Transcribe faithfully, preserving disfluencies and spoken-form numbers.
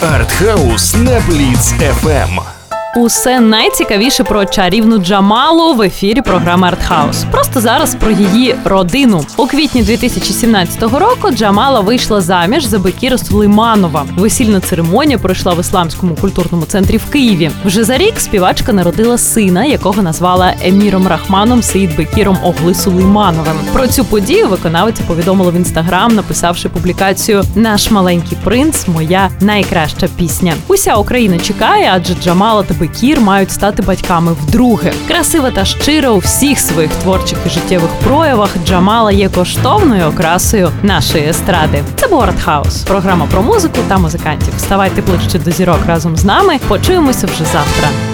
Артхаус на Бліц еф ем. Усе найцікавіше про чарівну Джамалу в ефірі програми «Артхаус». Просто зараз про її родину. У квітні дві тисячі сімнадцятого року Джамала вийшла заміж за Бекіра Сулейманова. Весільна церемонія пройшла в Ісламському культурному центрі в Києві. Вже за рік співачка народила сина, якого назвала Еміром Рахманом Сеїд Бекіром Огли Сулеймановим. Про цю подію виконавиця повідомила в Інстаграм, написавши публікацію «Наш маленький принц – моя найкраща пісня». Уся Україна чекає, адже Джамала та Бекір мають стати батьками вдруге. Красива та щира у всіх своїх творчих і життєвих проявах, Джамала є коштовною окрасою нашої естради. Це був «Артхаус» – програма про музику та музикантів. Ставайте ближче до зірок разом з нами. Почуємося вже завтра.